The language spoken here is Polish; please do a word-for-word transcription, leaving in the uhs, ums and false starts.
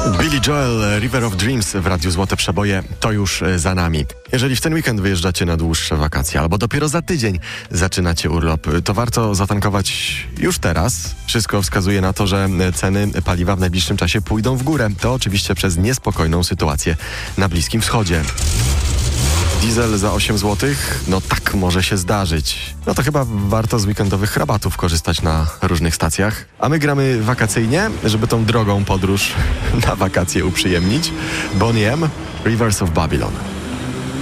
Billy Joel, River of Dreams w Radiu Złote Przeboje to już za nami. Jeżeli w ten weekend wyjeżdżacie na dłuższe wakacje albo dopiero za tydzień zaczynacie urlop, to warto zatankować już teraz. Wszystko wskazuje na to, że ceny paliwa w najbliższym czasie pójdą w górę. To oczywiście przez niespokojną sytuację na Bliskim Wschodzie. Diesel za osiem złotych? No tak może się zdarzyć. No to chyba warto z weekendowych rabatów korzystać na różnych stacjach. A my gramy wakacyjnie, żeby tą drogą podróż na wakacje uprzyjemnić. Boney M, Rivers of Babylon.